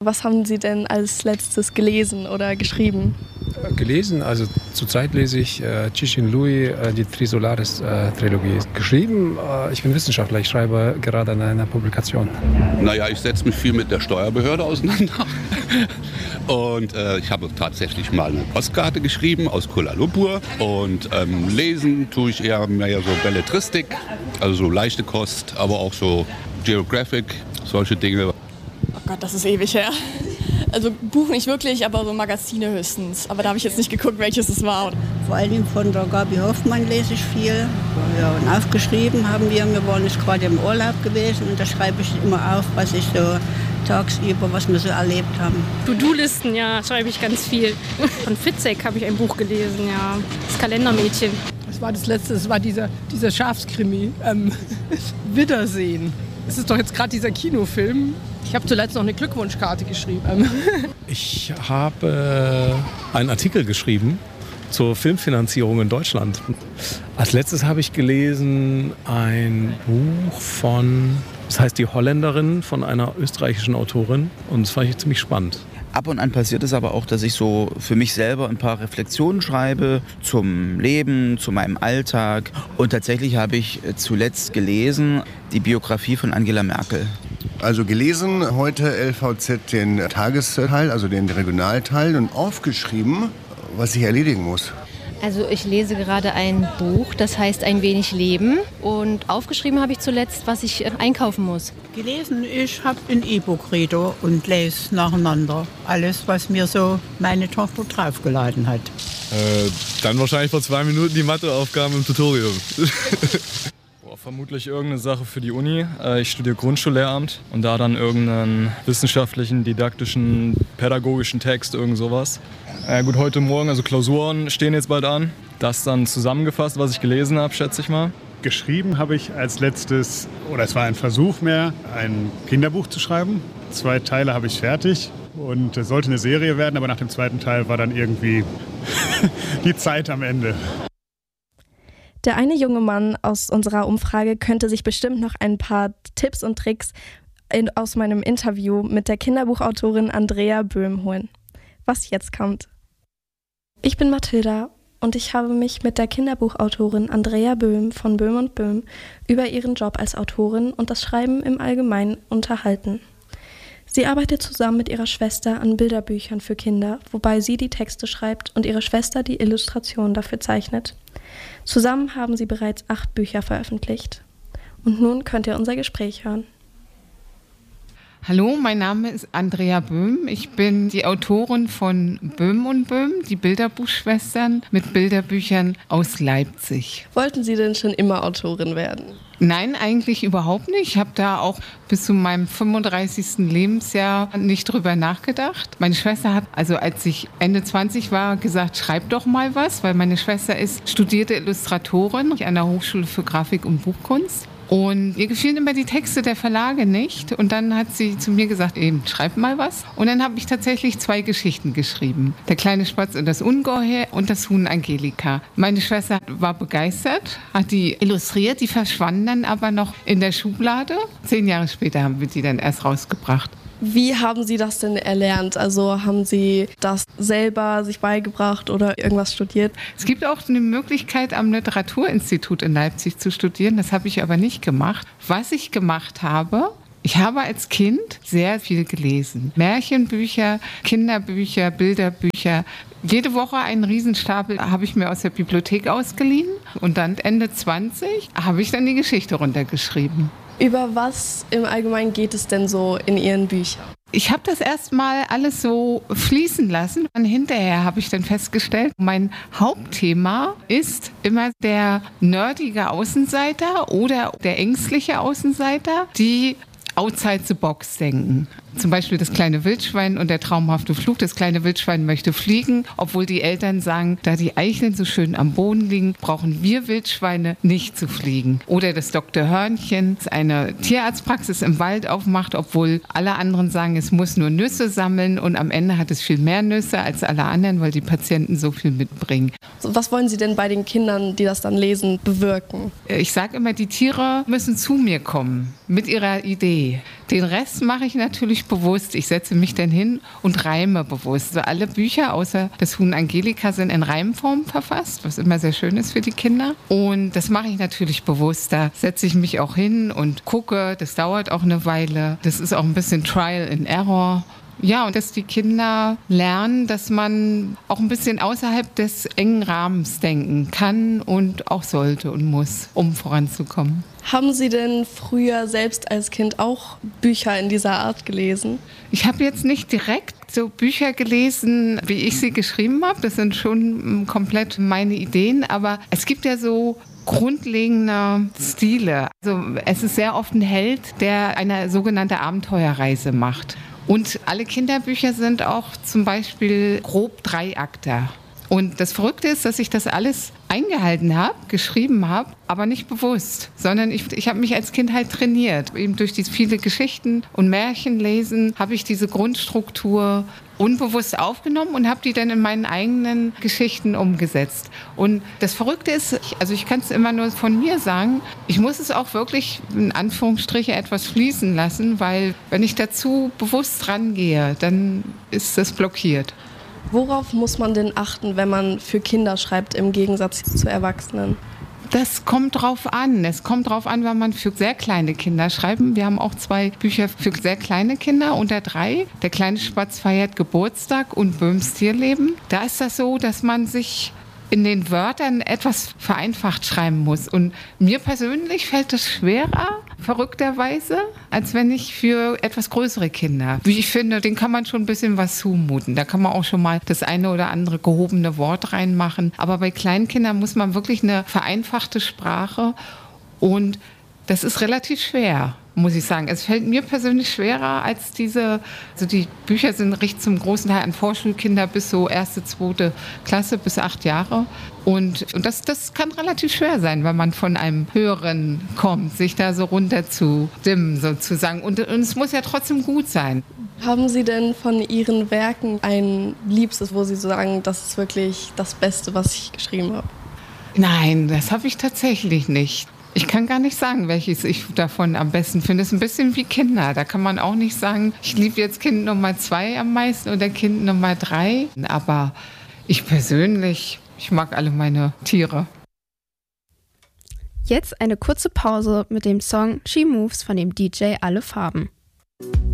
Was haben Sie denn als letztes gelesen oder geschrieben? Gelesen, also zurzeit lese ich Cixin Liu, die Trisolaris-Trilogie. Geschrieben, ich bin Wissenschaftler, ich schreibe gerade an einer Publikation. Naja, ich setze mich viel mit der Steuerbehörde auseinander. Und ich habe tatsächlich mal eine Postkarte geschrieben aus Kuala Lumpur. Und lesen tue ich eher mehr so Belletristik, also so leichte Kost, aber auch so Geographic, solche Dinge. Oh Gott, das ist ewig her. Also Buch nicht wirklich, aber so Magazine höchstens. Aber da habe ich jetzt nicht geguckt, welches es war. Vor allem von der Gabi Hoffmann lese ich viel. Ja, und aufgeschrieben haben wir waren jetzt gerade im Urlaub gewesen und da schreibe ich immer auf, was ich so tagsüber, was wir so erlebt haben. To-Do-Listen, ja, schreibe ich ganz viel. Von Fitzek habe ich ein Buch gelesen, ja, das Kalendermädchen. Das war das letzte, das war dieser Schafskrimi. Wiedersehen. Es ist doch jetzt gerade dieser Kinofilm. Ich habe zuletzt noch eine Glückwunschkarte geschrieben. Ich habe einen Artikel geschrieben zur Filmfinanzierung in Deutschland. Als letztes habe ich gelesen ein Buch von, das heißt Die Holländerin, von einer österreichischen Autorin. Und das fand ich ziemlich spannend. Ab und an passiert es aber auch, dass ich so für mich selber ein paar Reflexionen schreibe zum Leben, zu meinem Alltag. Und tatsächlich habe ich zuletzt gelesen die Biografie von Angela Merkel. Also gelesen heute LVZ den Tagesteil, also den Regionalteil und aufgeschrieben, was ich erledigen muss. Also ich lese gerade ein Buch, das heißt Ein wenig Leben. Und aufgeschrieben habe ich zuletzt, was ich einkaufen muss. Gelesen, ich habe einen E-Book-Reader und lese nacheinander alles, was mir so meine Tochter draufgeladen hat. Dann wahrscheinlich vor 2 Minuten die Matheaufgaben im Tutorium. Vermutlich irgendeine Sache für die Uni. Ich studiere Grundschullehramt und da dann irgendeinen wissenschaftlichen, didaktischen, pädagogischen Text, irgend sowas. Gut, heute Morgen, also Klausuren stehen jetzt bald an. Das dann zusammengefasst, was ich gelesen habe, schätze ich mal. Geschrieben habe ich als letztes, oder es war ein Versuch mehr, ein Kinderbuch zu schreiben. 2 Teile habe ich fertig und es sollte eine Serie werden, aber nach dem 2. Teil war dann irgendwie die Zeit am Ende. Der eine junge Mann aus unserer Umfrage könnte sich bestimmt noch ein paar Tipps und Tricks aus meinem Interview mit der Kinderbuchautorin Andrea Böhm holen. Was jetzt kommt. Ich bin Mathilda und ich habe mich mit der Kinderbuchautorin Andrea Böhm von Böhm & Böhm über ihren Job als Autorin und das Schreiben im Allgemeinen unterhalten. Sie arbeitet zusammen mit ihrer Schwester an Bilderbüchern für Kinder, wobei sie die Texte schreibt und ihre Schwester die Illustrationen dafür zeichnet. Zusammen haben sie bereits 8 Bücher veröffentlicht. Und nun könnt ihr unser Gespräch hören. Hallo, mein Name ist Andrea Böhm. Ich bin die Autorin von Böhm & Böhm, die Bilderbuchschwestern mit Bilderbüchern aus Leipzig. Wollten Sie denn schon immer Autorin werden? Nein, eigentlich überhaupt nicht. Ich habe da auch bis zu meinem 35. Lebensjahr nicht drüber nachgedacht. Meine Schwester hat, also als ich Ende 20 war, gesagt, schreib doch mal was, weil meine Schwester ist studierte Illustratorin an der Hochschule für Grafik und Buchkunst. Und ihr gefielen immer die Texte der Verlage nicht. Und dann hat sie zu mir gesagt, eben, schreib mal was. Und dann habe ich tatsächlich 2 Geschichten geschrieben. Der kleine Spatz und das Ungeheuer und das Huhn Angelika. Meine Schwester war begeistert, hat die illustriert, die verschwanden dann aber noch in der Schublade. 10 Jahre später haben wir die dann erst rausgebracht. Wie haben Sie das denn erlernt? Also haben Sie das selber sich beigebracht oder irgendwas studiert? Es gibt auch eine Möglichkeit, am Literaturinstitut in Leipzig zu studieren. Das habe ich aber nicht gemacht. Was ich gemacht habe, ich habe als Kind sehr viel gelesen. Märchenbücher, Kinderbücher, Bilderbücher. Jede Woche einen Riesenstapel habe ich mir aus der Bibliothek ausgeliehen. Und dann Ende 20 habe ich dann die Geschichte runtergeschrieben. Über was im Allgemeinen geht es denn so in Ihren Büchern? Ich habe das erstmal alles so fließen lassen und hinterher habe ich dann festgestellt, mein Hauptthema ist immer der nerdige Außenseiter oder der ängstliche Außenseiter, die outside the box denken. Zum Beispiel das kleine Wildschwein und der traumhafte Flug. Das kleine Wildschwein möchte fliegen, obwohl die Eltern sagen, da die Eicheln so schön am Boden liegen, brauchen wir Wildschweine nicht zu fliegen. Oder das Dr. Hörnchen, das eine Tierarztpraxis im Wald aufmacht, obwohl alle anderen sagen, es muss nur Nüsse sammeln und am Ende hat es viel mehr Nüsse als alle anderen, weil die Patienten so viel mitbringen. Was wollen Sie denn bei den Kindern, die das dann lesen, bewirken? Ich sage immer, die Tiere müssen zu mir kommen mit ihrer Idee. Nee, den Rest mache ich natürlich bewusst. Ich setze mich dann hin und reime bewusst. So alle Bücher außer das Huhn Angelika sind in Reimform verfasst, was immer sehr schön ist für die Kinder. Und das mache ich natürlich bewusst. Da setze ich mich auch hin und gucke. Das dauert auch eine Weile. Das ist auch ein bisschen Trial and Error. Ja, und dass die Kinder lernen, dass man auch ein bisschen außerhalb des engen Rahmens denken kann und auch sollte und muss, um voranzukommen. Haben Sie denn früher selbst als Kind auch Bücher in dieser Art gelesen? Ich habe jetzt nicht direkt so Bücher gelesen, wie ich sie geschrieben habe. Das sind schon komplett meine Ideen. Aber es gibt ja so grundlegende Stile. Also es ist sehr oft ein Held, der eine sogenannte Abenteuerreise macht. Und alle Kinderbücher sind auch zum Beispiel grob 3 Akter. Und das Verrückte ist, dass ich das alles eingehalten habe, geschrieben habe, aber nicht bewusst, sondern ich habe mich als Kind halt trainiert. Eben durch diese viele Geschichten und Märchen lesen habe ich diese Grundstruktur unbewusst aufgenommen und habe die dann in meinen eigenen Geschichten umgesetzt. Und das Verrückte ist, ich kann es immer nur von mir sagen, ich muss es auch wirklich in Anführungsstriche etwas fließen lassen, weil wenn ich dazu bewusst rangehe, dann ist das blockiert. Worauf muss man denn achten, wenn man für Kinder schreibt, im Gegensatz zu Erwachsenen? Das kommt drauf an. Es kommt drauf an, wenn man für sehr kleine Kinder schreibt. Wir haben auch 2 Bücher für sehr kleine Kinder, unter 3. Der kleine Spatz feiert Geburtstag und Böhms Tierleben. Da ist das so, dass man sich in den Wörtern etwas vereinfacht schreiben muss. Und mir persönlich fällt das schwerer, verrückterweise, als wenn ich für etwas größere Kinder. Wie ich finde, denen kann man schon ein bisschen was zumuten. Da kann man auch schon mal das eine oder andere gehobene Wort reinmachen. Aber bei Kleinkindern muss man wirklich eine vereinfachte Sprache und das ist relativ schwer, muss ich sagen. Es fällt mir persönlich schwerer als die Bücher richten zum großen Teil an Vorschulkinder bis so 1., 2. Klasse bis 8 Jahre. Und das kann relativ schwer sein, wenn man von einem Höheren kommt, sich da so runter zu dimmen sozusagen. Und es muss ja trotzdem gut sein. Haben Sie denn von Ihren Werken ein Liebstes, wo Sie sagen, das ist wirklich das Beste, was ich geschrieben habe? Nein, das habe ich tatsächlich nicht. Ich kann gar nicht sagen, welches ich davon am besten finde. Es ist ein bisschen wie Kinder. Da kann man auch nicht sagen, ich liebe jetzt Kind Nummer 2 am meisten oder Kind Nummer 3. Aber ich persönlich, ich mag alle meine Tiere. Jetzt eine kurze Pause mit dem Song She Moves von dem DJ Alle Farben.